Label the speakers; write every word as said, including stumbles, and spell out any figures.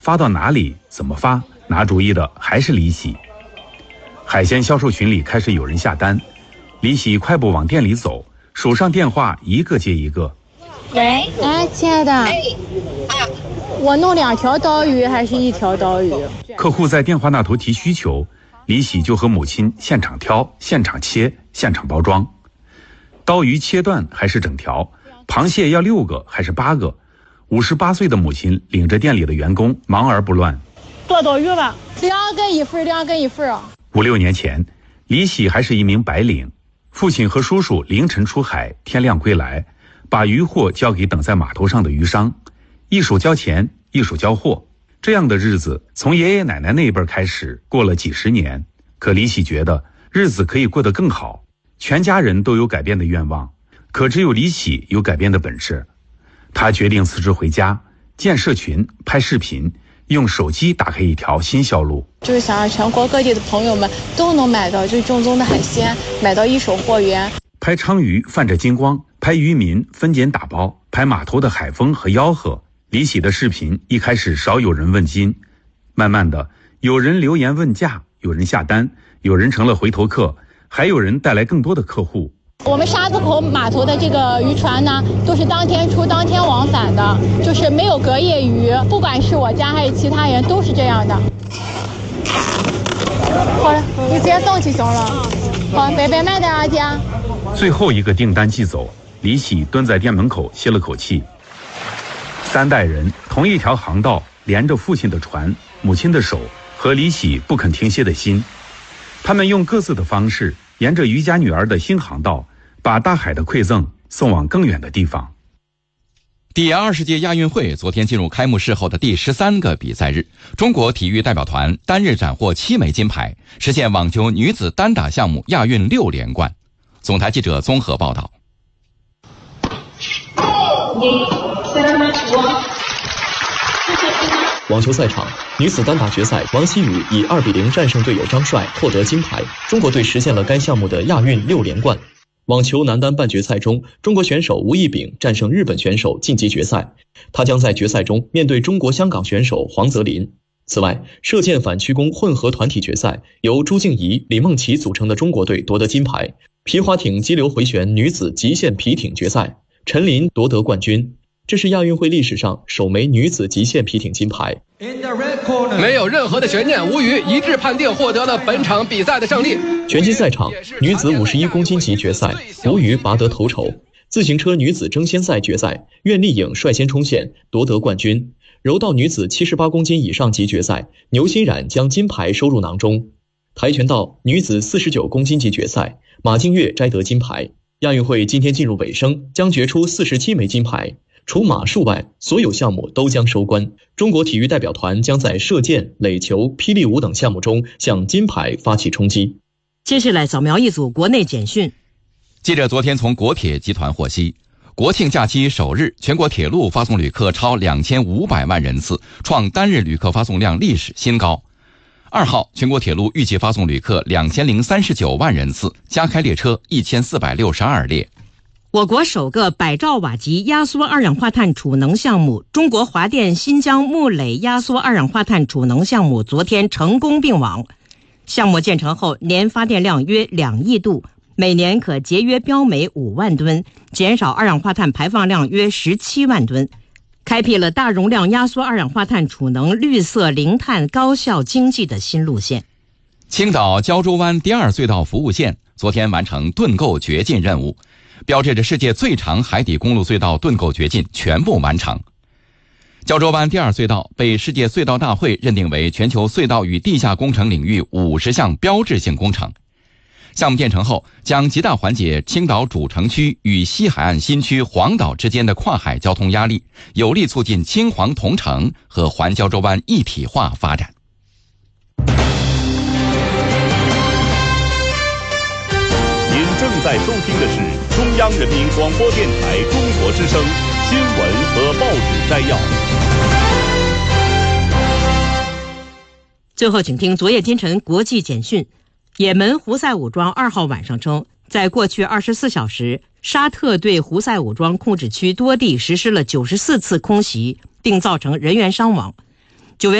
Speaker 1: 发到哪里怎么发，拿主意的还是李喜。海鲜销售群里开始有人下单，李喜快步往店里走，手上电话一个接一个。
Speaker 2: 喂，
Speaker 3: 哎，亲爱的，
Speaker 2: 哎，啊，
Speaker 3: 我弄两条刀鱼还是一条刀鱼？
Speaker 1: 客户在电话那头提需求，李喜就和母亲现场挑、现场切、现场包装。刀鱼切断还是整条？螃蟹要六个还是八个？五十八岁的母亲领着店里的员工忙而不乱。
Speaker 3: 多刀鱼吧，两个一份，两个一份啊。
Speaker 1: 五六年前，李喜还是一名白领，父亲和叔叔凌晨出海，天亮归来，把鱼货交给等在码头上的鱼商，一手交钱，一手交货。这样的日子从爷爷奶奶那一辈开始过了几十年，可李喜觉得日子可以过得更好。全家人都有改变的愿望，可只有李喜有改变的本事。他决定辞职回家，建社群，拍视频，用手机打开一条新销路，
Speaker 3: 就是想让全国各地的朋友们都能买到最正宗的海鲜，买到一手货源。
Speaker 1: 拍鲳鱼泛着金光，拍渔民分拣打包，拍码头的海风和吆喝。李喜的视频一开始少有人问津，慢慢的有人留言问价，有人下单，有人成了回头客，还有人带来更多的客户。
Speaker 3: 我们沙子口码头的这个渔船呢，都是当天出当天往返的，就是没有隔夜鱼，不管是我家还是其他人都是这样的。好了，你直接送去行了。好，拜拜，慢点啊，姐。
Speaker 1: 最后一个订单寄走，李喜蹲在店门口歇了口气。三代人同一条航道，连着父亲的船、母亲的手和李喜不肯停歇的心，他们用各自的方式，沿着渔家女儿的新航道，把大海的馈赠送往更远的地方。
Speaker 4: 第二十届亚运会昨天进入开幕式后的第十三个比赛日，中国体育代表团单日斩获七枚金牌，实现网球女子单打项目亚运六连冠。总台记者综合报道。
Speaker 5: 网球赛场，女子单打决赛，王曦雨以二比零战胜队友张帅，获得金牌，中国队实现了该项目的亚运六连冠。网球男单半决赛中，中国选手吴亦丙战胜日本选手晋级决赛，他将在决赛中面对中国香港选手黄泽林。此外，射箭反曲弓混合团体决赛，由朱静怡、李梦琪组成的中国队夺得金牌。皮划艇激流回旋女子极限皮艇决赛，陈琳夺得冠军。这是亚运会历史上首枚女子极限皮艇金牌。
Speaker 6: 没有任何的悬念，吴宇一致判定获得了本场比赛的胜利。
Speaker 5: 拳击赛场，女子五十一公斤级决赛，吴宇拔得头筹。自行车女子争先赛决赛，苑丽颖率先冲线夺得冠军。柔道女子七十八公斤以上级决赛，牛欣冉将金牌收入囊中。跆拳道女子四十九公斤级决赛，马静月摘得金牌。亚运会今天进入尾声，将决出四十七枚金牌。除马术外，所有项目都将收官。中国体育代表团将在射箭、垒球、霹雳舞等项目中向金牌发起冲击。
Speaker 7: 接下来扫描一组国内简讯。
Speaker 4: 记者昨天从国铁集团获悉，国庆假期首日，全国铁路发送旅客超两千五百万人次，创单日旅客发送量历史新高。二号，全国铁路预计发送旅客两千零三十九万人次，加开列车一千四百六十二列。
Speaker 7: 我国首个百兆瓦级压缩二氧化碳储能项目中国华电新疆木垒压缩二氧化碳储能项目昨天成功并网。项目建成后，年发电量约两亿度，每年可节约标煤五万吨，减少二氧化碳排放量约十七万吨，开辟了大容量压缩二氧化碳储能绿色零碳高效经济的新路线。
Speaker 4: 青岛胶州湾第二隧道服务线昨天完成盾构掘进任务，标志着世界最长海底公路隧道盾构掘进全部完成。胶州湾第二隧道被世界隧道大会认定为全球隧道与地下工程领域五十项标志性工程。项目建成后，将极大缓解青岛主城区与西海岸新区黄岛之间的跨海交通压力，有力促进青黄同城和环胶州湾一体化发展。
Speaker 8: 您正在收听的是中央人民广播电台中国之声新闻和报纸摘要。
Speaker 7: 最后请听昨夜今晨国际简讯。也门胡塞武装二号晚上称，在过去二十四小时，沙特对胡塞武装控制区多地实施了九十四次空袭，并造成人员伤亡。